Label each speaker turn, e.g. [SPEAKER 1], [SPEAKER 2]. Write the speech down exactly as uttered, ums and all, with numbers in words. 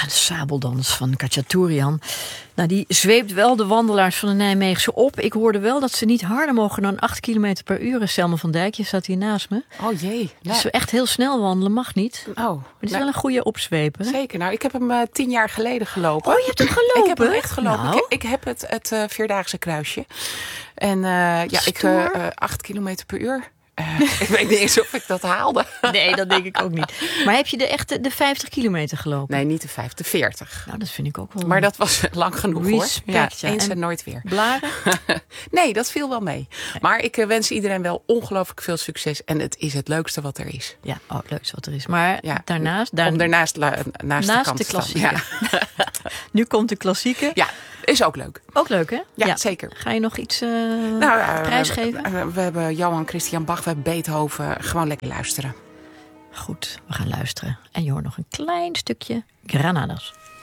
[SPEAKER 1] de sabeldans van Khachaturian. Nou, die zweept wel de wandelaars van de Nijmeegse op. Ik hoorde wel dat ze niet harder mogen dan acht kilometer per uur. Selma van Dijk, je staat hier naast me.
[SPEAKER 2] Oh jee.
[SPEAKER 1] Dus nou. echt heel snel wandelen mag niet.
[SPEAKER 2] Oh,
[SPEAKER 1] maar het is
[SPEAKER 2] nou,
[SPEAKER 1] wel een goede opzweper. Hè?
[SPEAKER 2] Zeker. Nou, ik heb hem uh, tien jaar geleden gelopen.
[SPEAKER 1] Oh, je hebt hem gelopen?
[SPEAKER 2] Ik heb hem echt gelopen.
[SPEAKER 1] Nou.
[SPEAKER 2] Ik, ik heb het, het uh, Vierdaagse kruisje. En uh, ja, ik uh, uh, acht kilometer per uur. Uh, ik weet niet eens of ik dat haalde.
[SPEAKER 1] Nee, dat denk ik ook niet. Maar heb je de echte de vijftig kilometer gelopen?
[SPEAKER 2] Nee, niet de vijf, de veertig.
[SPEAKER 1] Nou, dat vind ik ook wel.
[SPEAKER 2] Maar dat was lang genoeg
[SPEAKER 1] Respect,
[SPEAKER 2] hoor. Ja, eens en,
[SPEAKER 1] en
[SPEAKER 2] nooit weer.
[SPEAKER 1] Blaren?
[SPEAKER 2] Nee, dat viel wel mee. Nee. Maar ik uh, wens iedereen wel ongelooflijk veel succes. En het is het leukste wat er is.
[SPEAKER 1] Ja, oh, het leukste wat er is. Maar
[SPEAKER 2] ja,
[SPEAKER 1] daarnaast... Daar...
[SPEAKER 2] Om daarnaast la, naast,
[SPEAKER 1] naast
[SPEAKER 2] de kant
[SPEAKER 1] de klassieke.
[SPEAKER 2] Ja.
[SPEAKER 1] Nu komt de klassieke.
[SPEAKER 2] Ja, is ook leuk.
[SPEAKER 1] Ook leuk, hè?
[SPEAKER 2] Ja, ja. zeker.
[SPEAKER 1] Ga je nog iets uh,
[SPEAKER 2] nou, uh,
[SPEAKER 1] prijsgeven?
[SPEAKER 2] We, we, we hebben Johann Christian Bach, we hebben Beethoven. Gewoon lekker luisteren.
[SPEAKER 1] Goed, we gaan luisteren. En je hoort nog een klein stukje Granadas.